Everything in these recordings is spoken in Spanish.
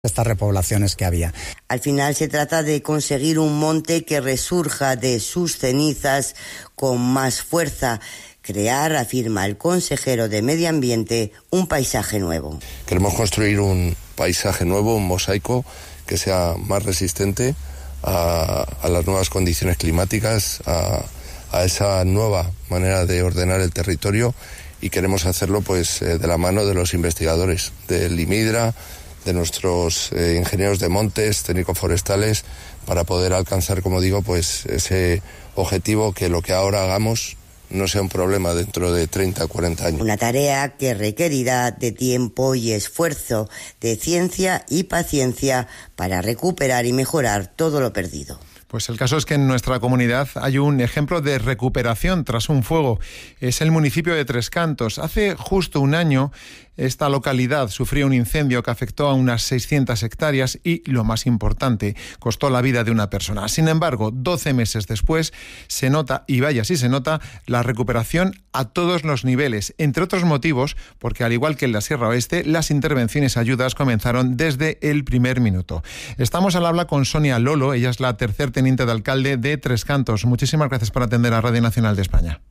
estas repoblaciones que había. Al final se trata de conseguir un monte que resurja de sus cenizas con más fuerza. Crear, afirma el consejero de Medio Ambiente, un paisaje nuevo. Queremos construir un paisaje nuevo, un mosaico que sea más resistente a las nuevas condiciones climáticas, a esa nueva manera de ordenar el territorio, y queremos hacerlo pues de la mano de los investigadores del IMIDRA, de nuestros ingenieros de montes, técnicos forestales, para poder alcanzar, como digo, pues ese objetivo, que lo que ahora hagamos no sea un problema dentro de 30 o 40 años. Una tarea que requerirá de tiempo y esfuerzo, de ciencia y paciencia para recuperar y mejorar todo lo perdido. Pues el caso es que en nuestra comunidad hay un ejemplo de recuperación tras un fuego. Es el municipio de Tres Cantos. Hace justo un año esta localidad sufrió un incendio que afectó a unas 600 hectáreas y, lo más importante, costó la vida de una persona. Sin embargo, 12 meses después se nota, y vaya si se nota, la recuperación a todos los niveles. Entre otros motivos, porque al igual que en la Sierra Oeste, las intervenciones y ayudas comenzaron desde el primer minuto. Estamos al habla con Sonia Lolo, ella es la tercer teniente de alcalde de Tres Cantos. Muchísimas gracias por atender a Radio Nacional de España.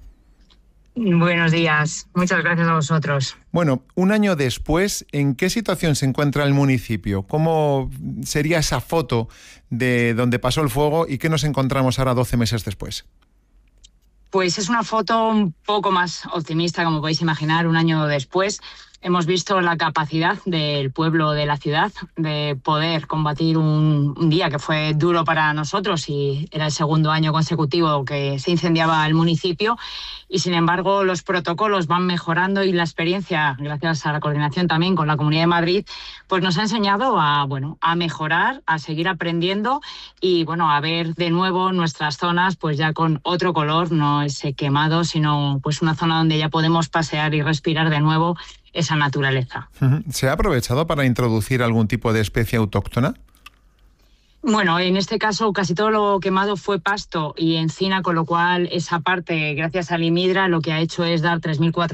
Buenos días, muchas gracias a vosotros. Bueno, un año después, ¿en qué situación se encuentra el municipio? ¿Cómo sería esa foto de donde pasó el fuego y qué nos encontramos ahora 12 meses después? Pues es una foto un poco más optimista, como podéis imaginar, un año después. Hemos visto la capacidad del pueblo de la ciudad de poder combatir un día que fue duro para nosotros, y era el segundo año consecutivo que se incendiaba el municipio, y sin embargo los protocolos van mejorando, y la experiencia, gracias a la coordinación también con la Comunidad de Madrid, pues nos ha enseñado a mejorar, a seguir aprendiendo y a ver de nuevo nuestras zonas pues ya con otro color, no ese quemado, sino pues una zona donde ya podemos pasear y respirar de nuevo esa naturaleza. ¿Se ha aprovechado para introducir algún tipo de especie autóctona? Bueno, en este caso casi todo lo quemado fue pasto y encina, con lo cual esa parte, gracias al IMIDRA, lo que ha hecho es dar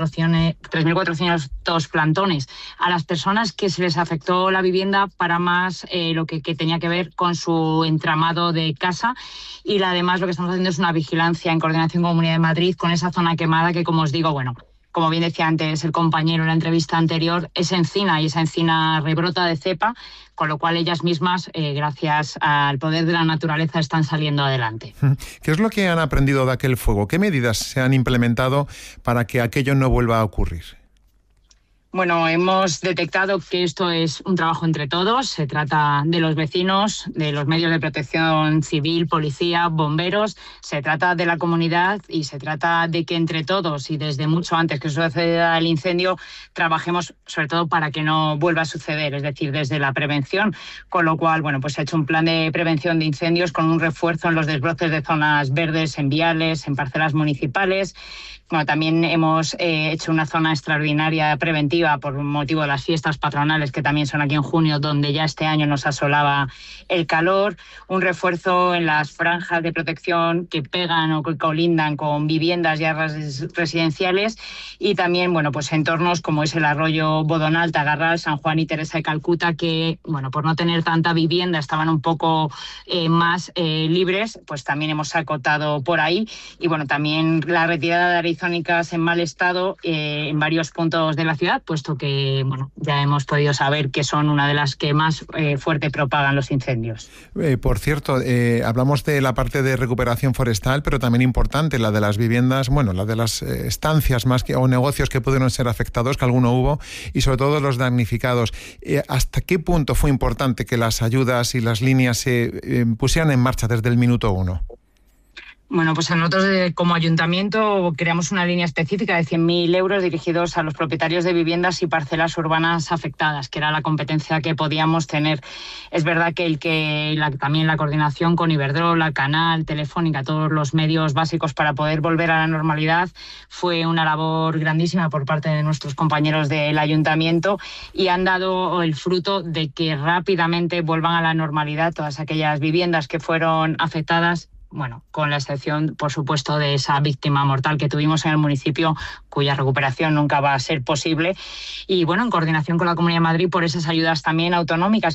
3.400 plantones a las personas que se les afectó la vivienda para más lo que tenía que ver con su entramado de casa. Y además lo que estamos haciendo es una vigilancia en coordinación con Comunidad de Madrid con esa zona quemada que, como os digo, como bien decía antes el compañero en la entrevista anterior, es encina, y esa encina rebrota de cepa, con lo cual ellas mismas, gracias al poder de la naturaleza, están saliendo adelante. ¿Qué es lo que han aprendido de aquel fuego? ¿Qué medidas se han implementado para que aquello no vuelva a ocurrir? Bueno, hemos detectado que esto es un trabajo entre todos. Se trata de los vecinos, de los medios de protección civil, policía, bomberos. Se trata de la comunidad y se trata de que entre todos y desde mucho antes que suceda el incendio trabajemos sobre todo para que no vuelva a suceder, es decir, desde la prevención. Con lo cual, pues se ha hecho un plan de prevención de incendios con un refuerzo en los desbroces de zonas verdes, en viales, en parcelas municipales. También hemos hecho una zona extraordinaria preventiva por motivo de las fiestas patronales, que también son aquí en junio, donde ya este año nos asolaba el calor. Un refuerzo en las franjas de protección que pegan o que colindan con viviendas ya residenciales, y también pues entornos como es el arroyo Bodonal, Tagarral, San Juan y Teresa de Calcuta, que por no tener tanta vivienda estaban un poco más libres, pues también hemos acotado por ahí. Y también la retirada de arizónicas en mal estado en varios puntos de la ciudad, puesto que ya hemos podido saber que son una de las que más fuerte propagan los incendios. Por cierto, hablamos de la parte de recuperación forestal, pero también importante la de las viviendas, la de las estancias o negocios que pudieron ser afectados, que alguno hubo, y sobre todo los damnificados. ¿Hasta qué punto fue importante que las ayudas y las líneas se pusieran en marcha desde el minuto 1? Pues nosotros como ayuntamiento creamos una línea específica de 100.000 euros dirigidos a los propietarios de viviendas y parcelas urbanas afectadas, que era la competencia que podíamos tener. Es verdad que también la coordinación con Iberdrola, Canal, Telefónica, todos los medios básicos para poder volver a la normalidad, fue una labor grandísima por parte de nuestros compañeros del ayuntamiento, y han dado el fruto de que rápidamente vuelvan a la normalidad todas aquellas viviendas que fueron afectadas, con la excepción, por supuesto, de esa víctima mortal que tuvimos en el municipio, cuya recuperación nunca va a ser posible. Y en coordinación con la Comunidad de Madrid por esas ayudas también autonómicas